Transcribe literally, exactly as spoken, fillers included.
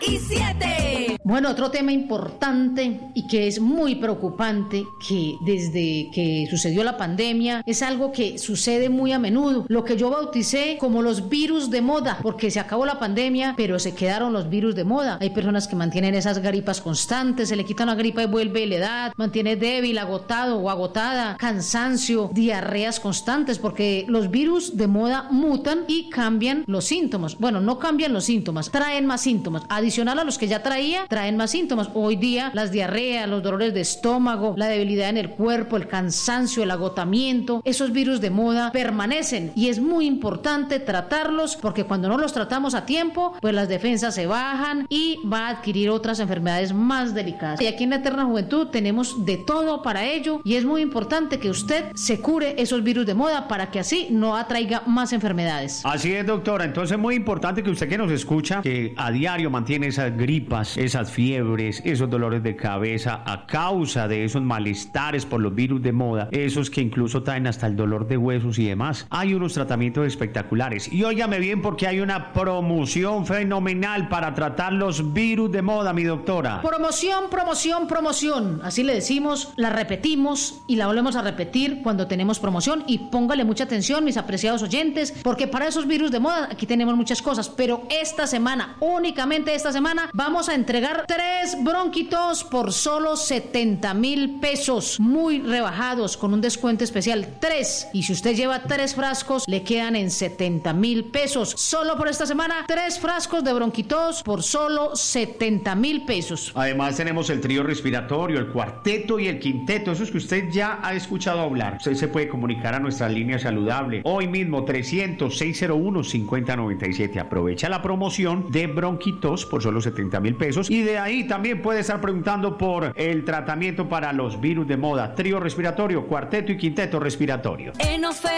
veintisiete. Bueno, otro tema importante y que es muy preocupante, que desde que sucedió la pandemia es algo que sucede muy a menudo, lo que yo bauticé como los virus de moda, porque se acabó la pandemia, pero se quedaron los virus de moda. Hay personas que mantienen esas gripas constantes, se le quita una gripa y vuelve la edad, mantiene débil, agotado o agotada, cansancio, diarreas constantes, porque los virus de moda mutan y cambian los síntomas. Bueno, no cambian los síntomas, traen más síntomas. Adicional a los que ya traía, traen más síntomas. Hoy día las diarreas, los dolores de estómago, la debilidad en el cuerpo, el cansancio, el agotamiento, esos virus de moda permanecen y es muy importante tratarlos, porque cuando no los tratamos a tiempo, pues las defensas se bajan y va a adquirir otras enfermedades más delicadas. Y aquí en la Eterna Juventud tenemos de todo para ello y es muy importante que usted se cure esos virus de moda para que así no atraiga más enfermedades. Así es, doctora. Entonces es muy importante que usted que nos escucha, que a diario mantiene esas gripas, esas fiebres, esos dolores de cabeza a causa de esos malestares por los virus de moda, esos que incluso traen hasta el dolor de huesos y demás. Hay unos tratamientos espectaculares. Y óigame bien, porque hay una promoción fenomenal para tratar los virus de moda, mi doctora. Promoción, promoción, promoción. Así le decimos, la repetimos y la volvemos a repetir cuando tenemos promoción. Y póngale mucha atención, mis apreciados oyentes, porque para esos virus de moda aquí tenemos muchas cosas. Pero esta semana, únicamente esta semana, vamos a entregar tres bronquitos por solo setenta mil pesos. Muy rebajados, con un descuento especial. Tres. Y si usted lleva tres frascos, le quedan en setenta mil pesos. Solo por esta semana, tres frascos de bronquitos por solo setenta mil pesos. Además tenemos el trío respiratorio, el cuarteto y el quinteto, esos que usted ya ha escuchado hablar. Usted se puede comunicar a nuestra línea saludable hoy mismo, trescientos, seiscientos uno, cincuenta noventa y siete. Aprovecha la promoción de bronquitos por solo setenta mil pesos y de ahí también puede estar preguntando por el tratamiento para los virus de moda, trío respiratorio, cuarteto y quinteto respiratorio. En oferta